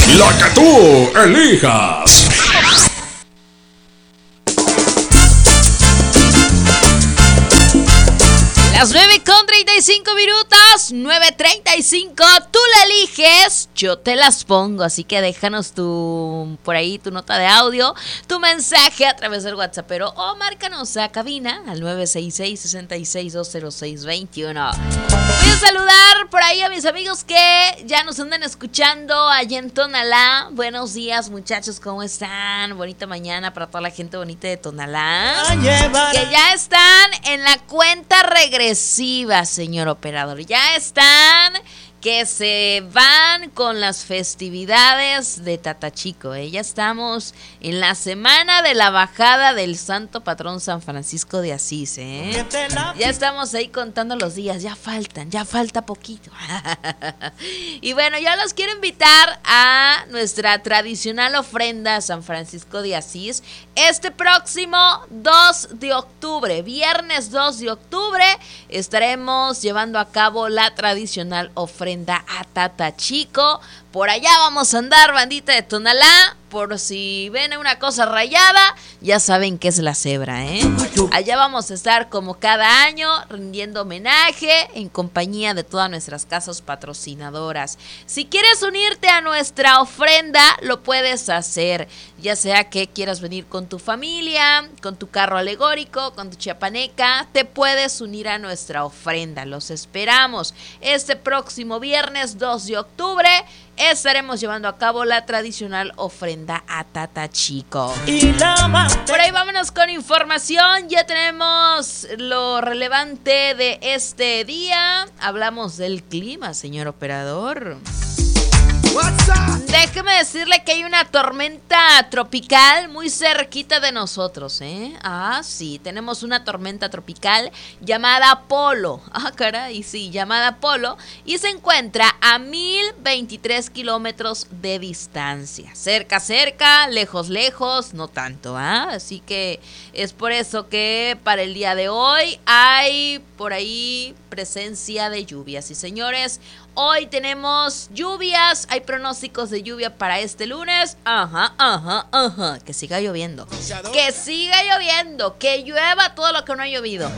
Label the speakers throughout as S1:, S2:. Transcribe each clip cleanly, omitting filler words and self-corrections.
S1: La que tú elijas.
S2: Las 9:35, 9:35, tú la eliges, yo te las pongo, así que déjanos por ahí tu nota de audio, tu mensaje a través del WhatsApp, o márcanos a cabina al 966-66-206-21. Voy a saludar por ahí a mis amigos que ya nos andan escuchando allá en Tonalá. Buenos días, muchachos, ¿cómo están? Bonita mañana para toda la gente bonita de Tonalá, que ya están en la cuenta regresiva, señor operador. Ya están que se van con las festividades de Tatachico. Ya estamos en la semana de la bajada del santo patrón San Francisco de Asís. Ya estamos ahí contando los días, ya falta poquito. Y bueno, yo los quiero invitar a nuestra tradicional ofrenda a San Francisco de Asís este próximo 2 de octubre, viernes 2 de octubre, estaremos llevando a cabo la tradicional ofrenda a Tatachico. Por allá vamos a andar, bandita de Tonalá. Por si ven una cosa rayada, ya saben que es la cebra, Allá vamos a estar como cada año, rindiendo homenaje en compañía de todas nuestras casas patrocinadoras. Si quieres unirte a nuestra ofrenda, lo puedes hacer. Ya sea que quieras venir con tu familia, con tu carro alegórico, con tu chiapaneca, te puedes unir a nuestra ofrenda. Los esperamos. Este próximo viernes 2 de octubre estaremos llevando a cabo la tradicional ofrenda a Tatachico. Por ahí vámonos con información. Ya tenemos lo relevante de este día. Hablamos del clima, señor operador. Déjeme decirle que hay una tormenta tropical muy cerquita de nosotros, sí, tenemos una tormenta tropical llamada Polo. Caray, sí, llamada Polo. Y se encuentra a 1023 kilómetros de distancia. Cerca, lejos, no tanto, Así que es por eso que para el día de hoy hay por ahí presencia de lluvias. Y señores, hoy tenemos lluvias, hay pronósticos de lluvia para este lunes. Que siga lloviendo. Que llueva todo lo que no ha llovido.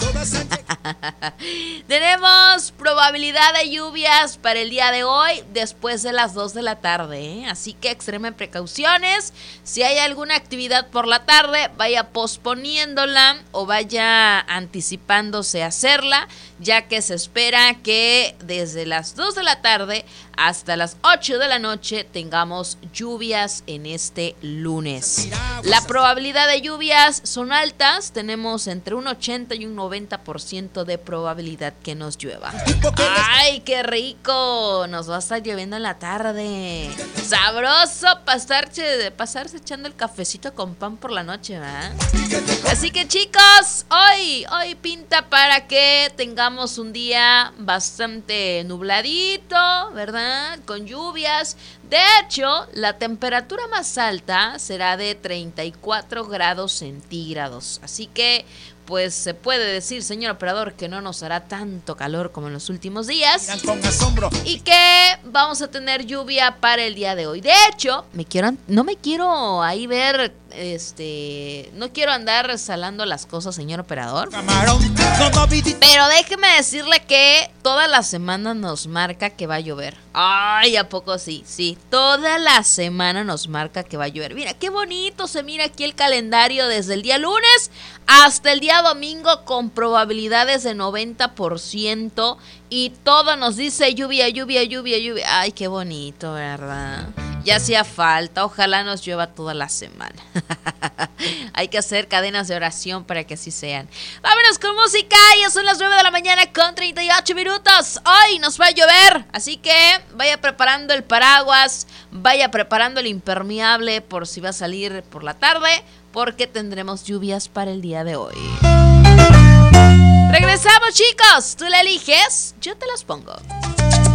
S2: Tenemos probabilidad de lluvias para el día de hoy después de las 2 de la tarde, Así que extremen precauciones. Si hay alguna actividad por la tarde, vaya posponiéndola o vaya anticipándose a hacerla, ya que se espera que desde las 2 de la tarde hasta las 8 de la noche tengamos lluvias en este lunes. La probabilidad de lluvias son altas, tenemos entre un 80 y un 90% de probabilidad que nos llueva. ¡Ay, qué rico! Nos va a estar lloviendo en la tarde. Sabroso pasarse echando el cafecito con pan por la noche, ¿verdad? Así que chicos, hoy pinta para que tengamos un día bastante nubladito, ¿verdad? Con lluvias. De hecho, la temperatura más alta será de 34 grados centígrados. Así que, pues se puede decir, señor operador, que no nos hará tanto calor como en los últimos días. Y que vamos a tener lluvia para el día de hoy. De hecho, no me quiero ahí ver, no quiero andar salando las cosas, señor operador. Pero déjeme decirle que toda la semana nos marca que va a llover. Ay, ¿a poco sí? Sí, toda la semana nos marca que va a llover. Mira, qué bonito se mira aquí el calendario desde el día lunes hasta el día domingo con probabilidades de 90% y todo nos dice lluvia. Ay, qué bonito, ¿verdad? Ya hacía falta, ojalá nos llueva toda la semana. Hay que hacer cadenas de oración para que así sean. Vámonos con música, ya son las 9 de la mañana con 38 minutos. Hoy nos va a llover, así que vaya preparando el paraguas, vaya preparando el impermeable por si va a salir por la tarde, porque tendremos lluvias para el día de hoy. Regresamos, chicos, tú la eliges, yo te las pongo.